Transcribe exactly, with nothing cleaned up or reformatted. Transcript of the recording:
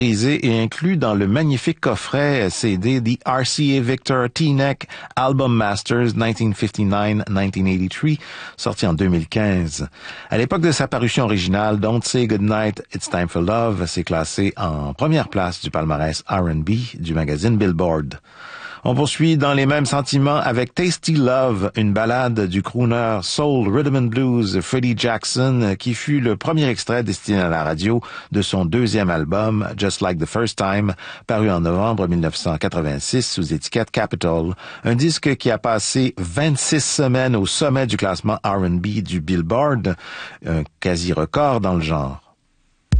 et inclus dans le magnifique coffret C D The R C A Victor T-Neck Album Masters nineteen fifty-nine to nineteen eighty-three, sorti en deux mille quinze. À l'époque de sa parution originale, Don't Say Goodnight, It's Time for Love s'est classé en première place du palmarès R and B du magazine Billboard. On poursuit dans les mêmes sentiments avec Tasty Love, une ballade du crooner soul rhythm and blues Freddie Jackson, qui fut le premier extrait destiné à la radio de son deuxième album, Just Like the First Time, paru en novembre dix-neuf cent quatre-vingt-six sous étiquette Capitol, un disque qui a passé vingt-six semaines au sommet du classement R and B du Billboard, un quasi-record dans le genre.